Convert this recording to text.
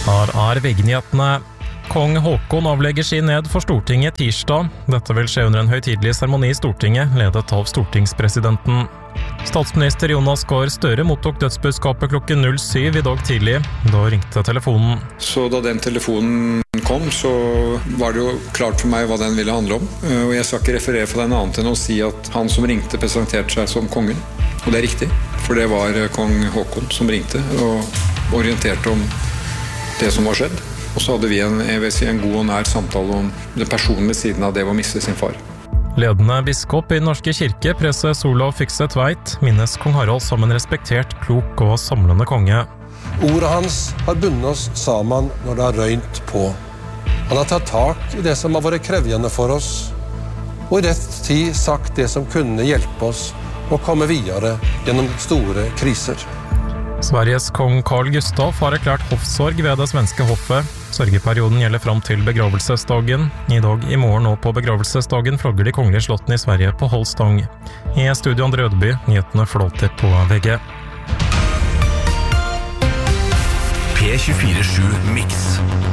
Her VG-nyhetene. Kong Håkon avlegger sin ned for Stortinget tirsdag. Dette vil skje under en høytidelig seremoni i Stortinget, ledet av stortingspresidenten. Statsminister Jonas Gahr Støre mottok dødsbudskapet klokken 07 i dag tidlig. Da ringte telefonen. Så da den telefonen kom, så var det jo klart for meg hva den ville handle om. Og jeg skal ikke referere for den annet enn å si at han som ringte presenterte seg som kongen. Og det er riktig, for det var kong Håkon som ringte og orienterte om det som var skjedd. Og så hadde vi en god og nær samtale om den personen ved siden av det å miste sin far. Ledende biskop i Den norske kirke, preses Olav Fykse Tveit, minnes kong Harald som en respektert, klok og samlende konge. Ordet hans har bundet oss sammen når det har røynt på. Han har tatt tak i det som har vært krevjende for oss, og i rett tid sagt det som kunne hjelpe oss å komme videre gjennom store kriser. Sveriges kong Carl Gustaf har erklært hoffsorg ved det svenske hoffet. Sørgeperioden gjelder fram til begravelsesdagen. I dag, i morgen og på begravelsesdagen flagger de kongelige slottene i Sverige på halv stang. I studio Andre Ødeby, nyhetene flåter på VG. P24/7 Mix.